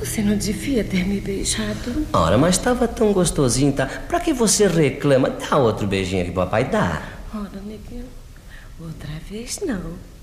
Você não devia ter me beijado. Ora, mas estava tão gostosinho, tá? Pra que você reclama? Dá outro beijinho que o papai dá. Ora, neguinho, outra vez não.